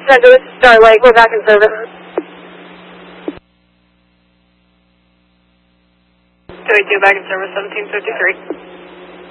Center, this is Star Lake. We're back in service. 282 back in service, 1753.